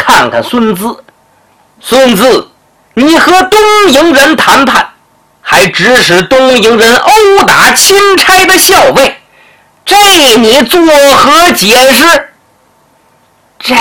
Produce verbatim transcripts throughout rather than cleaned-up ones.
看看孙子。孙子，你和东瀛人谈判，还指使东瀛人殴打钦差的校尉，这你作何解释？ 这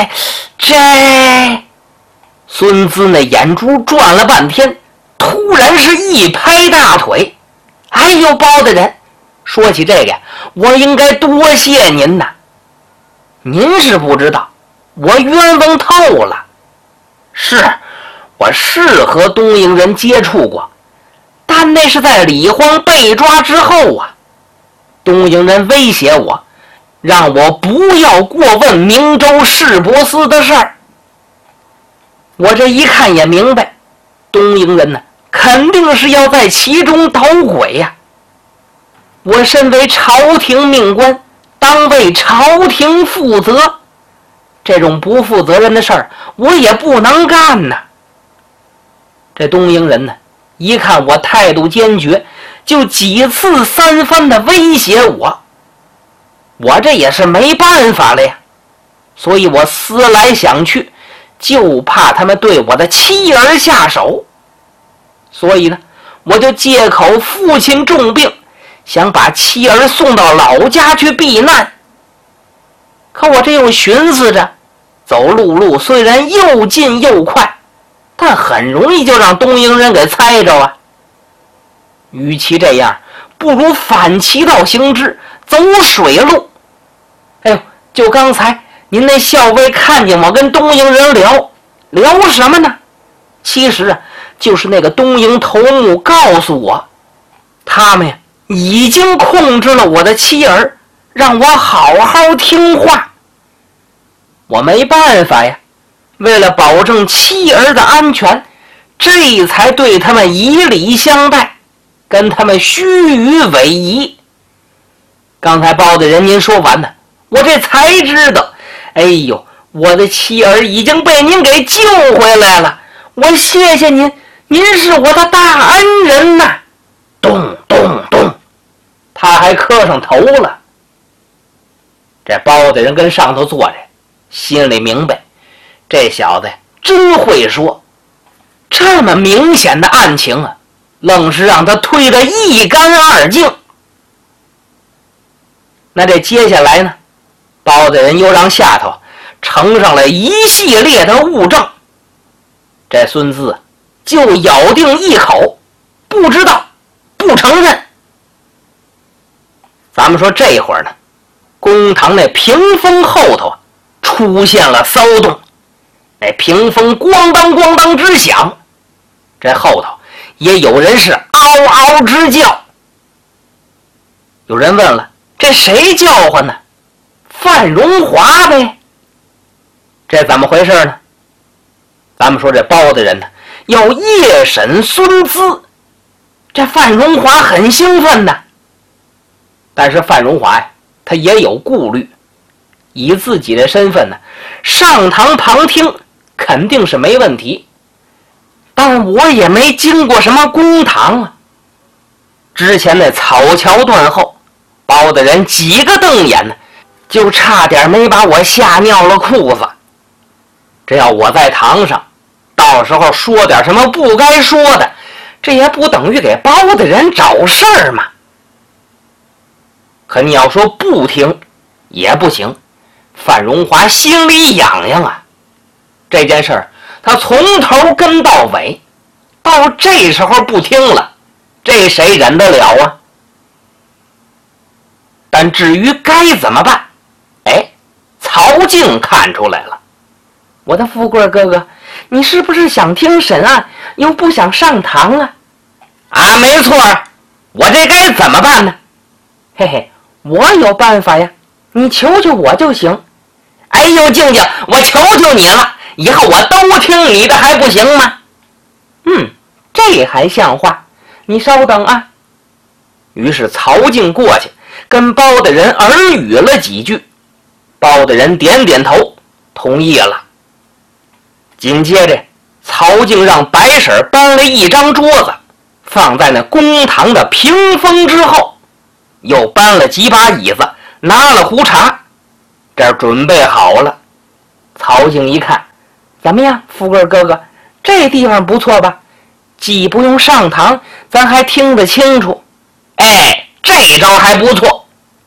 这孙子那眼珠转了半天，突然是一拍大腿，哎呦，包大人，说起这个，我应该多谢您呐。您是不知道，我冤枉透了。是，我是和东瀛人接触过，但那是在李荒被抓之后啊。东瀛人威胁我，让我不要过问明州市舶司的事儿。我这一看也明白，东瀛人呢，肯定是要在其中捣鬼呀、啊。我身为朝廷命官，当为朝廷负责，这种不负责任的事儿，我也不能干呐。这东瀛人呢，一看我态度坚决，就几次三番的威胁我。我这也是没办法了呀，所以我思来想去，就怕他们对我的妻儿下手。所以呢，我就借口父亲重病，想把妻儿送到老家去避难。可我这又寻思着，走陆路虽然又近又快，但很容易就让东瀛人给猜着啊。与其这样，不如反其道行之，走水路。哎呦，就刚才您那校尉看见我跟东瀛人聊聊什么呢？其实啊，就是那个东瀛头目告诉我，他们呀已经控制了我的妻儿，让我好好听话。我没办法呀，为了保证妻儿的安全，这才对他们以礼相待，跟他们虚与委蛇。刚才包大人您说完呢，我这才知道，哎呦，我的妻儿已经被您给救回来了，我谢谢您，您是我的大恩人呐！咚咚咚，他还磕上头了。这包大人跟上头坐着，心里明白，这小子真会说，这么明显的案情啊，愣是让他推得一干二净。那这接下来呢，包大人又让下头呈上了一系列的物证。这孙子就咬定一口，不知道，不承认。咱们说这会儿呢，公堂那屏风后头出现了骚动，那屏风咣当咣当直响，这后头也有人是嗷嗷直叫。有人问了，这谁叫唤呢？范荣华呗。这怎么回事呢？咱们说这包大人呢，要夜审孙资，这范荣华很兴奋的。但是范荣华呀，他也有顾虑，以自己的身份呢，上堂旁听肯定是没问题，但我也没经过什么公堂啊。之前那草桥段后，包大人几个瞪眼呢，就差点没把我吓尿了裤子。这要我在堂上，到时候说点什么不该说的，这也不等于给包大人找事儿嘛。可你要说不听也不行，范荣华心里痒痒啊。这件事儿他从头跟到尾，到这时候不听了，这谁忍得了啊？但至于该怎么办，哎，曹静看出来了。 我的富贵哥哥，你是不是想听审案，又不想上堂啊？ 啊，没错，我这该怎么办呢？ 嘿嘿，我有办法呀，你求求我就行。 哎呦，静静，我求求你了，以后我都听你的还不行吗？ 嗯，这还像话，你稍等啊。 于是曹静过去跟包大人耳语了几句，包大人点点头同意了。紧接着曹静让白婶搬了一张桌子放在那公堂的屏风之后，又搬了几把椅子，拿了壶茶，这儿准备好了。曹静一看， 怎么样，富贵哥哥，这地方不错吧？既不用上堂，咱还听得清楚。 哎，这招还不错。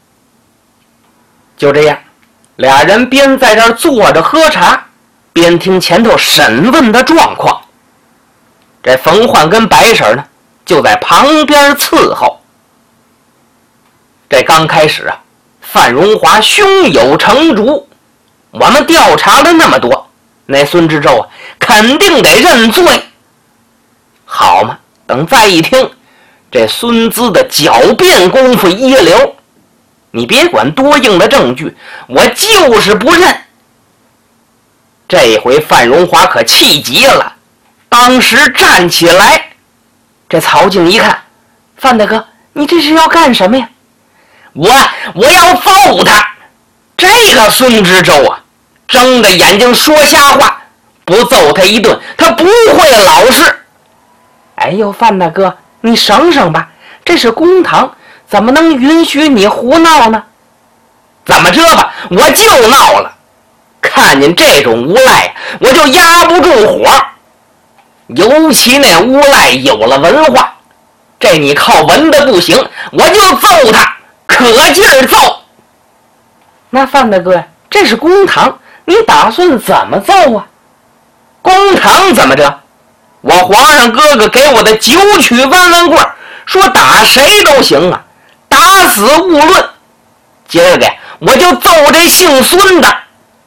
就这样，俩人边在这儿坐着喝茶，边听前头审问的状况。这冯焕跟白婶呢，就在旁边伺候。这刚开始啊，范荣华胸有成竹，我们调查了那么多，那孙志洲啊，肯定得认罪。好嘛，等再一听，这孙资的狡辩功夫一流，你别管多硬的证据，我就是不认。这回范荣华可气急了，当时站起来。这曹静一看， 范大哥，你这是要干什么呀？ 我我要揍他！这个孙知州啊，睁着眼睛说瞎话，不揍他一顿，他不会老实。 哎呦，范大哥，你省省吧，这是公堂，怎么能允许你胡闹呢？ 怎么着吧，我就闹了。看见这种无赖，我就压不住火。尤其那无赖有了文化，这你靠文的不行，我就揍他，可劲儿揍。 那范大哥，这是公堂，你打算怎么揍啊？ 公堂怎么着？我皇上哥哥给我的九曲弯弯棍，说打谁都行啊，打死勿论。今儿个我就揍这姓孙的。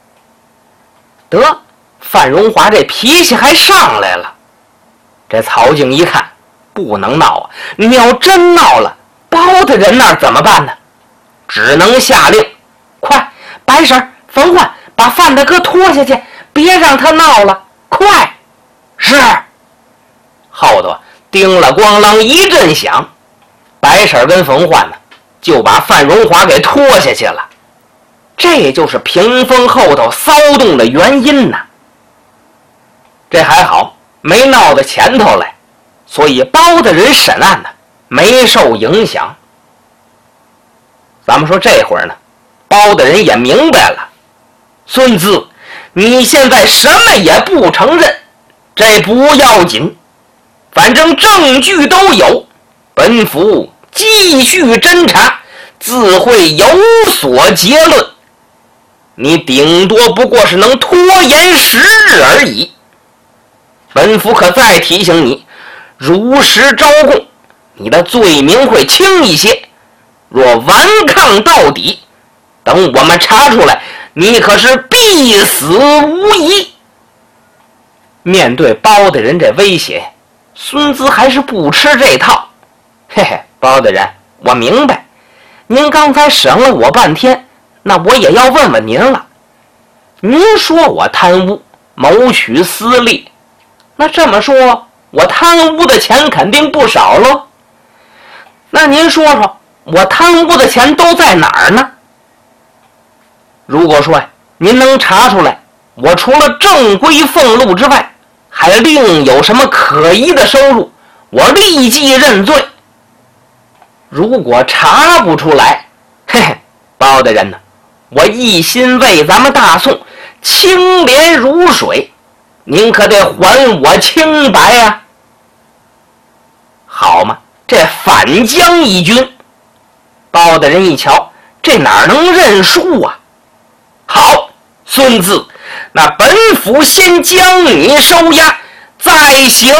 得，范荣华这脾气还上来了。这曹静一看，不能闹啊！你要真闹了，包大人那儿怎么办呢？只能下令， 快，白婶、冯焕，把范大哥拖下去，别让他闹了，快！ 是。后头叮了咣啷一阵响，白婶跟冯焕呢，就把范荣华给拖下去了。这就是屏风后头骚动的原因呐。这还好，没闹到前头来，所以包大人审案呢，没受影响。咱们说这会儿呢，包大人也明白了，孙子，你现在什么也不承认，这不要紧，反正证据都有，本府继续侦查，自会有所结论。你顶多不过是能拖延时日而已。本府可再提醒你，如实招供，你的罪名会轻一些。若顽抗到底，等我们查出来，你可是必死无疑。面对包大人这威胁，孙资还是不吃这套。嘿嘿，包大人，我明白，您刚才审了我半天，那我也要问问您了。您说我贪污，谋取私利，那这么说，我贪污的钱肯定不少喽。那您说说，我贪污的钱都在哪儿呢？如果说您能查出来，我除了正规俸禄之外，还另有什么可疑的收入，我立即认罪。如果查不出来，嘿嘿，包大人呢，我一心为咱们大宋清廉如水，您可得还我清白呀！好嘛，这反将一军，包大人一瞧，这哪能认输啊？好，孙子，那本府先将你收押，再行。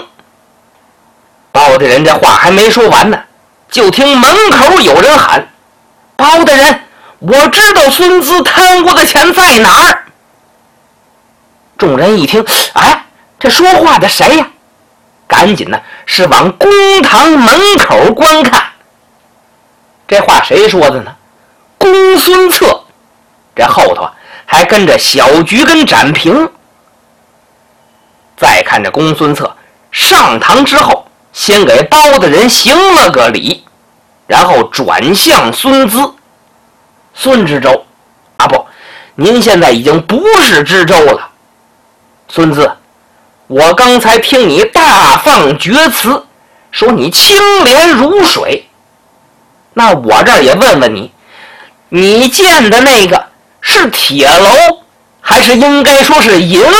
包大人这话还没说完呢，就听门口有人喊：“包大人，我知道孙资贪污的钱在哪儿。”众人一听，哎，这说话的谁呀？赶紧呢是往公堂门口观看。这话谁说的呢？公孙策，这后头还跟着小菊跟展平。再看这公孙策上堂之后，先给包大人行了个礼，然后转向孙资。孙知州，啊不，您现在已经不是知州了。孙资，我刚才听你大放厥词，说你清廉如水，那我这儿也问问你，你建的那个是铁楼，还是应该说是银